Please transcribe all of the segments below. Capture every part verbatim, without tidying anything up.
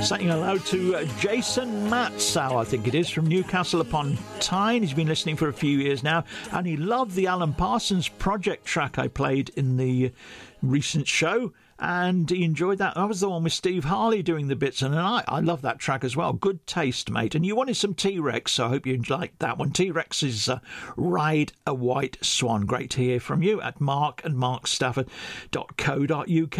Saying hello to uh, Jason Matsow, I think it is, from Newcastle upon Tyne. He's been listening for a few years now, and he loved the Alan Parsons Project track I played in the recent show, and he enjoyed that. That was the one with Steve Harley doing the bits, and I, I love that track as well. Good taste, mate. And you wanted some T-Rex, so I hope you liked that one. T-Rex's uh, Ride a White Swan. Great to hear from you at mark and mark stafford dot co dot uk.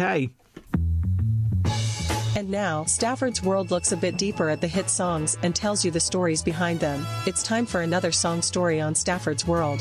And now, Stafford's World looks a bit deeper at the hit songs and tells you the stories behind them. It's time for another song story on Stafford's World.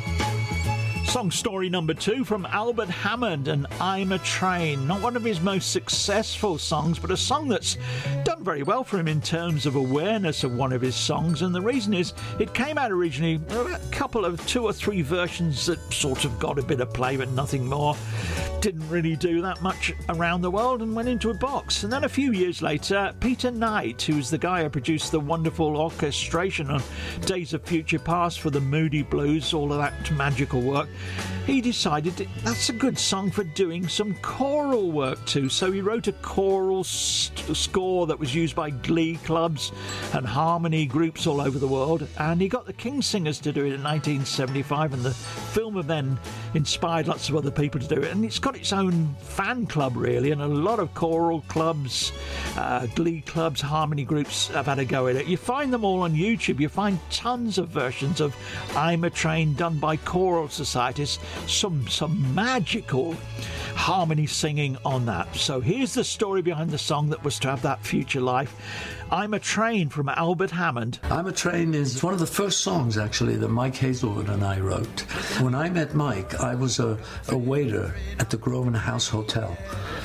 Song story number two from Albert Hammond and I'm a Train. Not one of his most successful songs, but a song that's done very well for him in terms of awareness of one of his songs. And the reason is it came out originally a couple of two or three versions that sort of got a bit of play but nothing more. Didn't really do that much around the world and went into a box. And then a few years later, Peter Knight, who's the guy who produced the wonderful orchestration on Days of Future Past for the Moody Blues, all of that magical work, he decided that's a good song for doing some choral work too. So he wrote a choral st- score that was used by glee clubs and harmony groups all over the world, and he got the Kingsingers to do it in nineteen seventy-five, and the film have then inspired lots of other people to do it, and it's got its own fan club really, and a lot of choral clubs, uh, glee clubs, harmony groups have had a go at it. You find them all on YouTube. You find tons of versions of I'm a Train done by choral societies, some some magical harmony singing on that. So here's the story behind the song that was to have that future life. I'm a Train from Albert Hammond. I'm a Train is one of the first songs, actually, that Mike Hazelwood and I wrote. When I met Mike, I was a, a waiter at the Grosvenor House Hotel.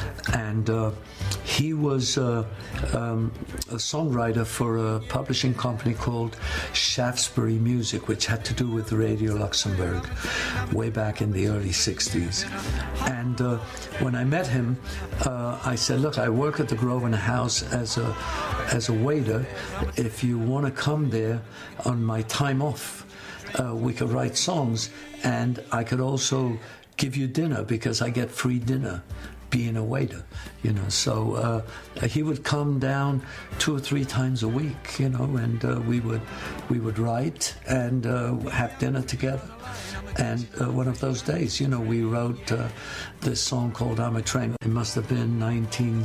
And uh, he was uh, um, a songwriter for a publishing company called Shaftesbury Music, which had to do with Radio Luxembourg way back in the early sixties. And uh, when I met him, uh, I said, look, I work at the Grosvenor House as a, as a waiter. If you want to come there on my time off, uh, we could write songs, and I could also give you dinner because I get free dinner being a waiter, you know. So uh, he would come down two or three times a week, you know, and uh, we would we would write and uh, have dinner together. And uh, one of those days, you know, we wrote uh, this song called I'm a Train. It must have been nineteen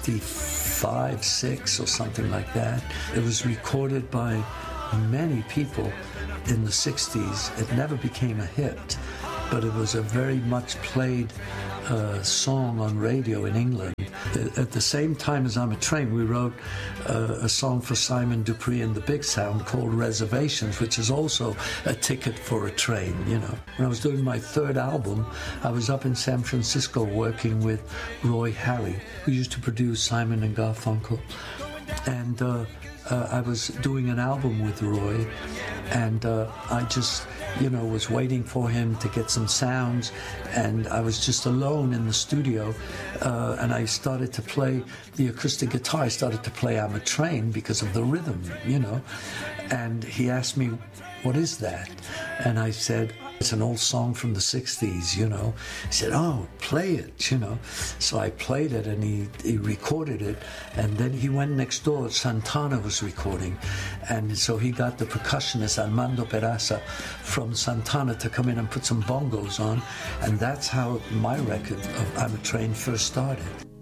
sixty-five, six or something like that. It was recorded by many people in the sixties. It never became a hit, but it was a very much played uh, song on radio in England. At the same time as I'm a Train, we wrote uh, a song for Simon Dupree and the Big Sound called Reservations, which is also a ticket for a train, you know. When I was doing my third album, I was up in San Francisco working with Roy Harry, who used to produce Simon and Garfunkel. And uh, uh, I was doing an album with Roy, and uh, I just, you know, was waiting for him to get some sounds, and I was just alone in the studio, uh, and I started to play the acoustic guitar. I started to play I'm a Train because of the rhythm, you know, and he asked me, what is that? And I said, it's an old song from the sixties, you know. He said, oh, play it, you know. So I played it, and he, he recorded it, and then he went next door. Santana was recording, and so he got the percussionist Armando Peraza from Santana to come in and put some bongos on, and that's how my record of I'm a Train first started.